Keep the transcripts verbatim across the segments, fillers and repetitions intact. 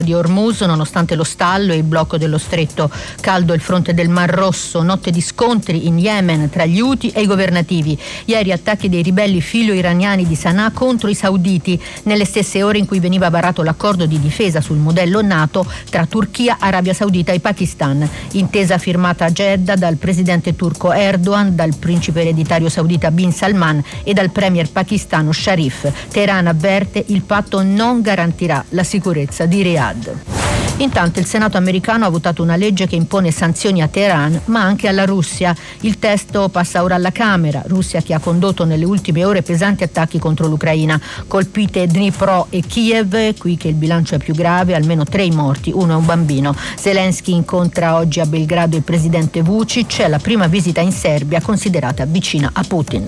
di Hormuz, nonostante lo stallo e il blocco dello stretto. Caldo il fronte del Mar Rosso, notte di scontri in Yemen tra gli Houthi e i governativi. Ieri attacchi dei ribelli filo-iraniani di Sana'a contro i sauditi, nelle stesse ore in cui veniva varato l'accordo di difesa sul modello NATO tra Turchia, Arabia Saudita e Pakistan. Intesa firmata a Jeddah dal presidente turco Erdogan, dal principe ereditario saudita Bin Salman e dal premier pakistano Sharif. Teheran avverte: il patto non garantirà la sicurezza di Riyadh. Intanto il Senato americano ha votato una legge che impone sanzioni a Teheran ma anche alla Russia. Il testo passa ora alla Camera. Russia che ha condotto nelle ultime ore pesanti attacchi contro l'Ucraina. Colpite Dnipro e Kiev, qui che il bilancio è più grave, almeno tre i morti, uno è un bambino. Zelensky incontra oggi a Belgrado il presidente Vučić, è la prima visita in Serbia considerata vicina a Putin.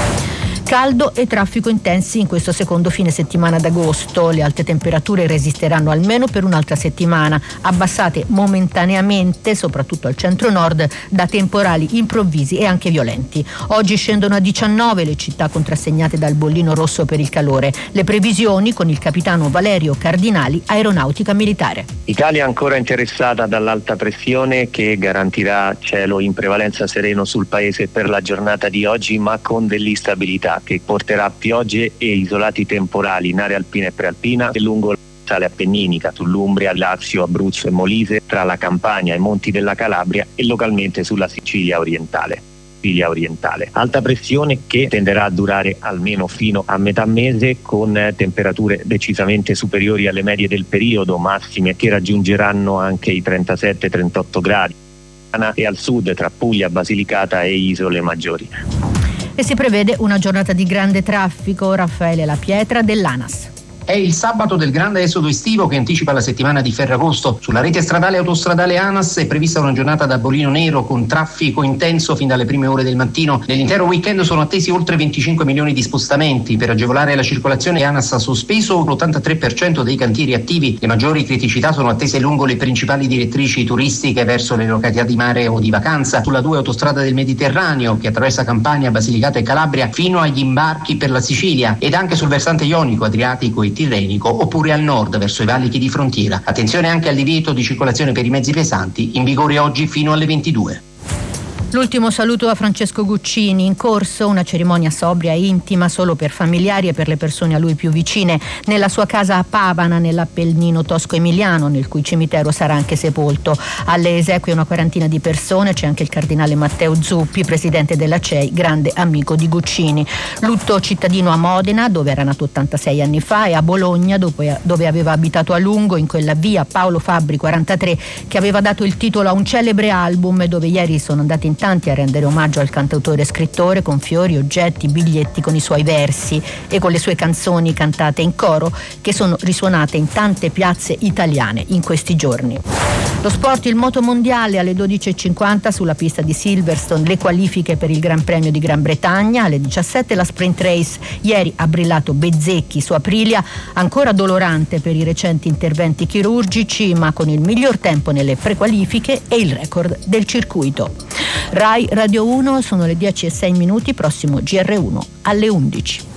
Caldo e traffico intensi in questo secondo fine settimana d'agosto. Le alte temperature resisteranno almeno per un'altra settimana, abbassate momentaneamente, soprattutto al centro-nord, da temporali improvvisi e anche violenti. Oggi scendono a diciannove le città contrassegnate dal bollino rosso per il calore. Le previsioni con il capitano Valerio Cardinali, Aeronautica Militare. Italia ancora interessata dall'alta pressione che garantirà cielo in prevalenza sereno sul paese per la giornata di oggi, ma con dell'instabilità che porterà piogge e isolati temporali in area alpina e prealpina e lungo la sale appenninica sull'Umbria, Lazio, Abruzzo e Molise, tra la Campania e i monti della Calabria e localmente sulla Sicilia orientale. Sicilia orientale. Alta pressione che tenderà a durare almeno fino a metà mese, con temperature decisamente superiori alle medie del periodo, massime che raggiungeranno anche i trentasette trentotto gradi e al sud tra Puglia, Basilicata e Isole Maggiori. E si prevede una giornata di grande traffico. Raffaele La Pietra dell'ANAS. È il sabato del grande esodo estivo che anticipa la settimana di Ferragosto. Sulla rete stradale e autostradale ANAS è prevista una giornata da bolino nero con traffico intenso fin dalle prime ore del mattino. Nell'intero weekend sono attesi oltre venticinque milioni di spostamenti. Per agevolare la circolazione ANAS ha sospeso l'ottantatré per cento dei cantieri attivi. Le maggiori criticità sono attese lungo le principali direttrici turistiche verso le località di mare o di vacanza, sulla due autostrada del Mediterraneo che attraversa Campania, Basilicata e Calabria fino agli imbarchi per la Sicilia, ed anche sul versante ionico, adriatico e tirrenico, oppure al nord verso i valichi di frontiera. Attenzione anche al divieto di circolazione per i mezzi pesanti, in vigore oggi fino alle ventidue. L'ultimo saluto a Francesco Guccini, in corso una cerimonia sobria e intima solo per familiari e per le persone a lui più vicine, nella sua casa a Pavana, nell'Appennino tosco-emiliano, nel cui cimitero sarà anche sepolto. Alle esequie una quarantina di persone, c'è anche il cardinale Matteo Zuppi, presidente della C E I, grande amico di Guccini. Lutto cittadino a Modena, dove era nato ottantasei anni fa, e a Bologna, dove, dove aveva abitato a lungo, in quella via Paolo Fabbri quarantatré, che aveva dato il titolo a un celebre album, dove ieri sono andati in tanti a rendere omaggio al cantautore e scrittore con fiori, oggetti, biglietti con i suoi versi e con le sue canzoni cantate in coro, che sono risuonate in tante piazze italiane in questi giorni. Lo sport, il moto mondiale alle dodici e cinquanta sulla pista di Silverstone, le qualifiche per il Gran Premio di Gran Bretagna, alle diciassette la sprint race. Ieri ha brillato Bezzecchi su Aprilia, ancora dolorante per i recenti interventi chirurgici, ma con il miglior tempo nelle prequalifiche e il record del circuito. Rai Radio uno, sono le dieci e sei minuti, prossimo G R uno alle undici.